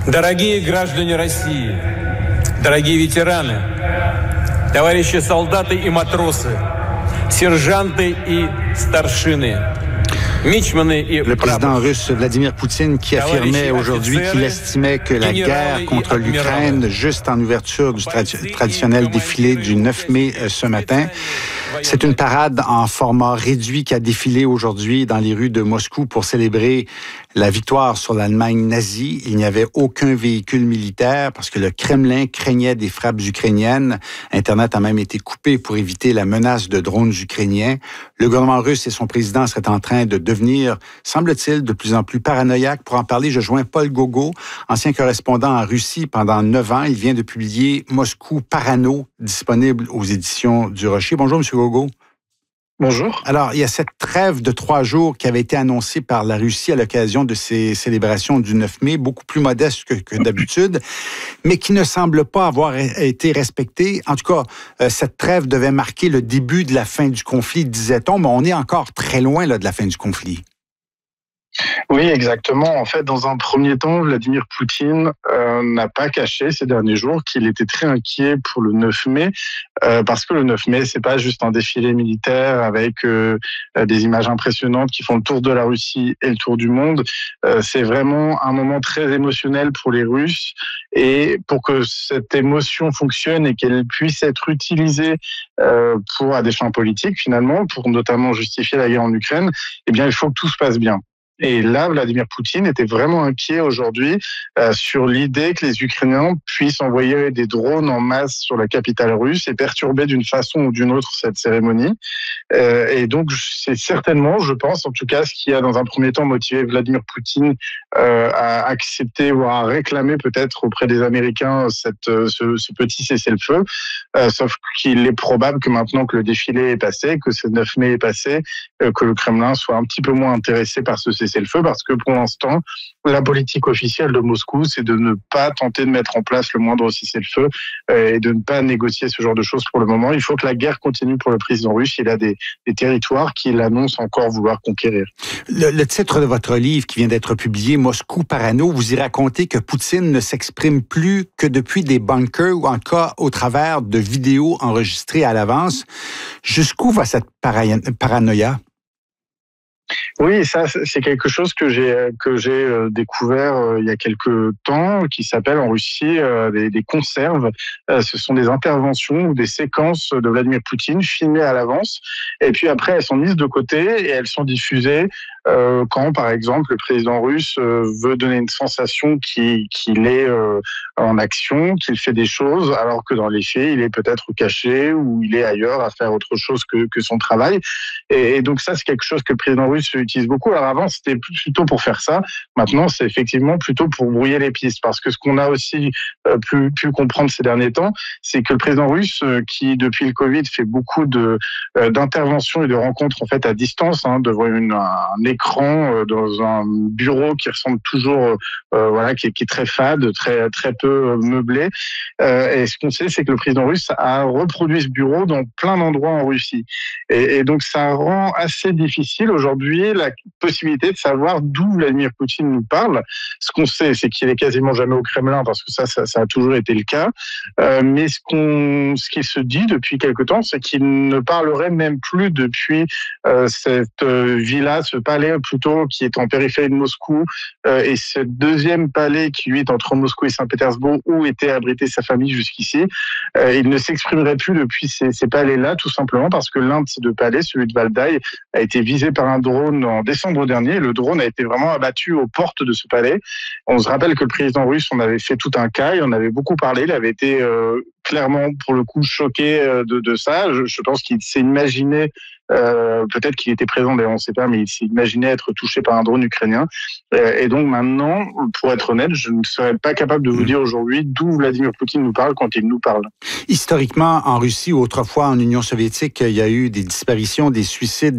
Дорогие граждане России, дорогие ветераны, товарищи солдаты и матросы, сержанты и старшины. Le président russe Vladimir Poutine qui affirmait aujourd'hui qu'il estimait que la guerre contre l'Ukraine, juste en ouverture du traditionnel défilé du 9 mai ce matin, c'est une parade en format réduit qui a défilé aujourd'hui dans les rues de Moscou pour célébrer la victoire sur l'Allemagne nazie. Il n'y avait aucun véhicule militaire parce que le Kremlin craignait des frappes ukrainiennes. Internet a même été coupé pour éviter la menace de drones ukrainiens. Le gouvernement russe et son président seraient en train de devenir, semble-t-il, de plus en plus paranoïaques. Pour en parler, je joins Paul Gogo, ancien correspondant en Russie pendant 9 ans. Il vient de publier Moscou Parano, disponible aux éditions du Rocher. Bonjour, M. Gogo. Bonjour. Alors, il y a cette trêve de 3 jours qui avait été annoncée par la Russie à l'occasion de ces célébrations du 9 mai, beaucoup plus modeste que d'habitude, mais qui ne semble pas avoir été respectée. En tout cas, cette trêve devait marquer le début de la fin du conflit, disait-on, mais on est encore très loin là, de la fin du conflit. Oui, exactement. En fait, dans un premier temps, Vladimir Poutine n'a pas caché ces derniers jours qu'il était très inquiet pour le 9 mai, parce que le 9 mai, c'est pas juste un défilé militaire avec des images impressionnantes qui font le tour de la Russie et le tour du monde. C'est vraiment un moment très émotionnel pour les Russes, et pour que cette émotion fonctionne et qu'elle puisse être utilisée à des fins politiques, finalement, pour notamment justifier la guerre en Ukraine, eh bien, il faut que tout se passe bien. Et là, Vladimir Poutine était vraiment inquiet aujourd'hui sur l'idée que les Ukrainiens puissent envoyer des drones en masse sur la capitale russe et perturber d'une façon ou d'une autre cette cérémonie. Et donc, c'est certainement, je pense, en tout cas, ce qui a dans un premier temps motivé Vladimir Poutine à accepter, voire à réclamer peut-être auprès des Américains ce petit cessez-le-feu. Sauf qu'il est probable que maintenant que le défilé est passé, que ce 9 mai est passé, que le Kremlin soit un petit peu moins intéressé par ce cessez-le-feu, parce que pour l'instant, la politique officielle de Moscou, c'est de ne pas tenter de mettre en place le moindre cessez-le-feu et de ne pas négocier ce genre de choses pour le moment. Il faut que la guerre continue pour le président russe. Il a des territoires qu'il annonce encore vouloir conquérir. Le titre de votre livre qui vient d'être publié, Moscou Parano, vous y racontez que Poutine ne s'exprime plus que depuis des bunkers ou en cas au travers de vidéos enregistrées à l'avance. Jusqu'où va cette paranoïa? Oui, ça, c'est quelque chose que j'ai découvert il y a quelques temps, qui s'appelle en Russie des conserves. Ce sont des interventions ou des séquences de Vladimir Poutine filmées à l'avance, et puis après elles sont mises de côté et elles sont diffusées quand, par exemple, le président russe veut donner une sensation qu'il est en action, qu'il fait des choses, alors que dans les faits, il est peut-être caché ou il est ailleurs à faire autre chose que son travail. Et donc ça, c'est quelque chose que le président russe utilise beaucoup. Alors avant, c'était plutôt pour faire ça. Maintenant, c'est effectivement plutôt pour brouiller les pistes. Parce que ce qu'on a aussi pu comprendre ces derniers temps, c'est que le président russe, qui depuis le Covid fait beaucoup d'interventions et de rencontres en fait à distance, devant un écran dans un bureau qui ressemble toujours, qui est très fade, très peu meublé. Et ce qu'on sait, c'est que le président russe a reproduit ce bureau dans plein d'endroits en Russie. Et donc ça rend assez difficile aujourd'hui la possibilité de savoir d'où Vladimir Poutine nous parle. Ce qu'on sait, c'est qu'il est quasiment jamais au Kremlin, parce que ça a toujours été le cas. Mais ce qui se dit depuis quelque temps, c'est qu'il ne parlerait même plus depuis cette villa, ce palais plutôt, qui est en périphérie de Moscou, et ce deuxième palais qui lui est entre Moscou et Saint-Pétersbourg, où était abritée sa famille jusqu'ici. Il ne s'exprimerait plus depuis ces palais-là, tout simplement parce que l'un de ces deux palais, celui de Valdai, a été visé par un drone en décembre dernier. Le drone a été vraiment abattu aux portes de ce palais. On se rappelle que le président russe en avait fait tout un cas, il en avait beaucoup parlé, il avait été clairement, pour le coup, choqué de ça. Je pense qu'il s'est imaginé, peut-être qu'il était présent, d'ailleurs on ne sait pas, mais il s'est imaginé être touché par un drone ukrainien. Et donc maintenant, pour être honnête, je ne serais pas capable de vous dire aujourd'hui d'où Vladimir Poutine nous parle quand il nous parle. Historiquement, en Russie ou autrefois en Union soviétique, il y a eu des disparitions, des suicides